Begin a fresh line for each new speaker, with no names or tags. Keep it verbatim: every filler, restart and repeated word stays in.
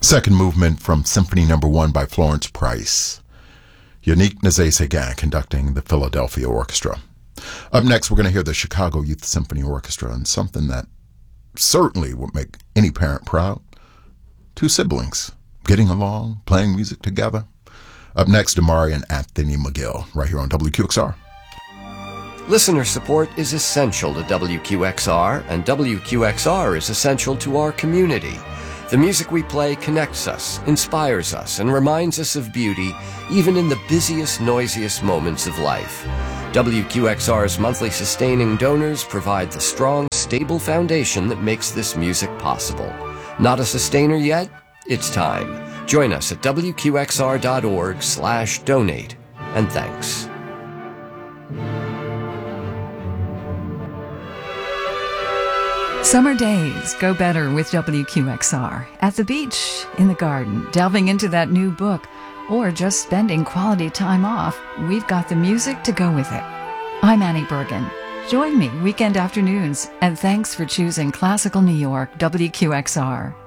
Second movement from Symphony Number One by Florence Price. Yannick Nézet-Séguin conducting the Philadelphia Orchestra. Up next, we're going to hear the Chicago Youth Symphony Orchestra and something that certainly would make any parent proud. Two siblings getting along, playing music together. Up next, Damari and Anthony McGill, right here on W Q X R.
Listener support is essential to W Q X R, and W Q X R is essential to our community. The music we play connects us, inspires us, and reminds us of beauty, even in the busiest, noisiest moments of life. W Q X R's monthly sustaining donors provide the strong, stable foundation that makes this music possible. Not a sustainer yet? It's time. Join us at W Q X R dot org slash donate, and thanks.
Summer days go better with W Q X R. At the beach, in the garden, delving into that new book, or just spending quality time off, we've got the music to go with it. I'm Annie Bergen. Join me weekend afternoons, and thanks for choosing Classical New York W Q X R.